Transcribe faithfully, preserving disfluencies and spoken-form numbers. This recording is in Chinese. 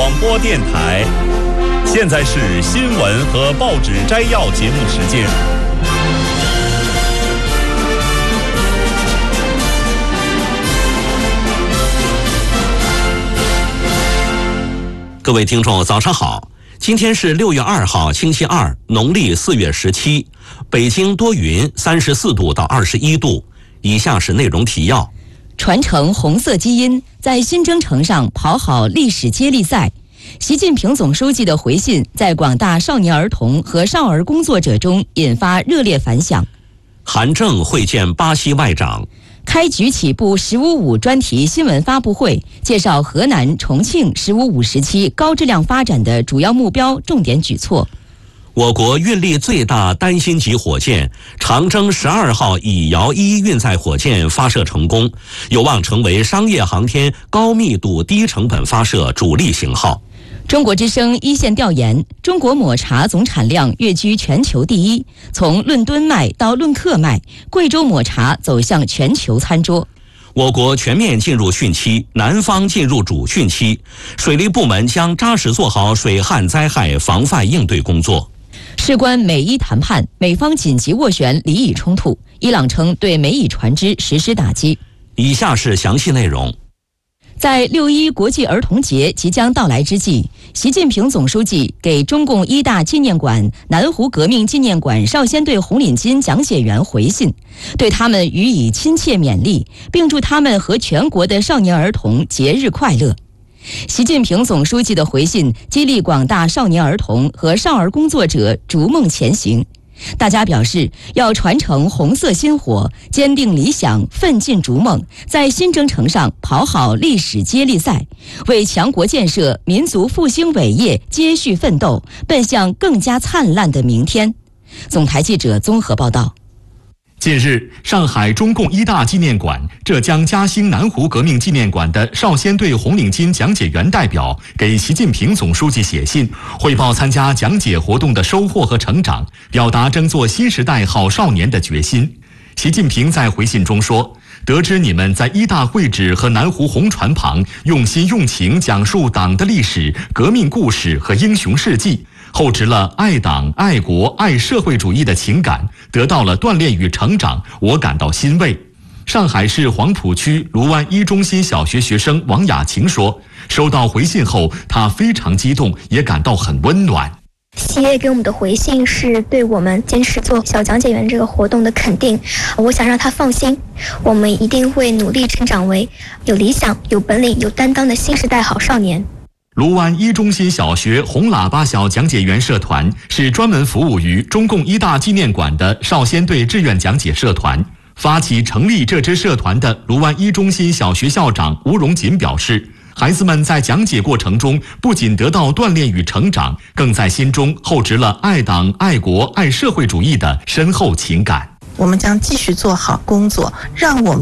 广播电台。现在是新闻和报纸摘要节目时间。 各位听众，早上好！今天是六月二号，星期二，农历四月十七。北京多云，三十四度到二十一度。以下是内容提要： 传承红色基因，在新征程上跑好历史接力赛。习近平总书记的回信在广大少年儿童和少儿工作者中引发热烈反响。 韩正会见巴西外长。 开局起步“十五五”专题新闻发布会，介绍河南、重庆“十五五”时期高质量发展的主要目标、重点举措。 我国运力最大单星级火箭长征十二号乙遥一运载火箭发射成功，有望成为商业航天高密度低成本发射主力型号。 中国之声一线调研，中国抹茶总产量跃居全球第一，从论吨卖到论克卖，贵州抹茶走向全球餐桌。 我国全面进入汛期，南方进入主汛期，水利部门将扎实做好水旱灾害防范应对工作。 事关美伊谈判，美方紧急斡旋黎以冲突，伊朗称对美以船只实施打击。 以下是详细内容。 在六一国际儿童节即将到来之际，习近平总书记给中共一大纪念馆、南湖革命纪念馆少先队红领巾讲解员回信，对他们予以亲切勉励，并祝他们和全国的少年儿童节日快乐。习近平总书记的回信激励广大少年儿童和少儿工作者逐梦前行。大家表示要传承红色薪火，坚定理想，奋进逐梦，在新征程上跑好历史接力赛，为强国建设、民族复兴伟业接续奋斗，奔向更加灿烂的明天。总台记者综合报道。 近日，上海中共一大纪念馆、浙江嘉兴南湖革命纪念馆的少先队红领巾讲解员代表给习近平总书记写信，汇报参加讲解活动的收获和成长，表达争做新时代好少年的决心。习近平在回信中说，得知你们在一大会址和南湖红船旁用心用情讲述党的历史、革命故事和英雄事迹，厚植了爱党、爱国、爱社会主义的情感，得到了锻炼与成长，我感到欣慰。上海市黄浦区卢湾一中心小学学生王雅晴说，收到回信后，她非常激动，也感到很温暖。 企业给我们的回信是对我们坚持做小讲解员这个活动的肯定，我想让他放心，我们一定会努力成长为有理想、有本领、有担当的新时代好少年。 卢湾一中心小学红喇叭小讲解员社团是专门服务于中共一大纪念馆的少先队志愿讲解社团。发起成立这支社团的卢湾一中心小学校长吴荣锦表示，孩子们在讲解过程中不仅得到锻炼与成长，更在心中厚植了爱党、爱国、爱社会主义的深厚情感。 我们将继续做好工作，让我们